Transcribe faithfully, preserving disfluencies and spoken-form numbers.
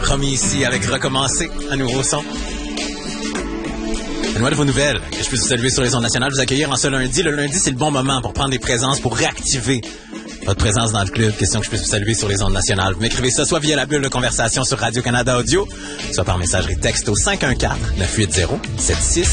Promis ici avec Recommencer, un nouveau son. Une de vos nouvelles que je puisse vous saluer sur les ondes nationales, vous accueillir en ce lundi. Le lundi, c'est le bon moment pour prendre des présences, pour réactiver votre présence dans le club. Question que je puisse vous saluer sur les ondes nationales. Vous m'écrivez ça soit via la bulle de conversation sur Radio-Canada Audio, soit par messagerie texte au cinq un quatre, neuf huit zéro, sept six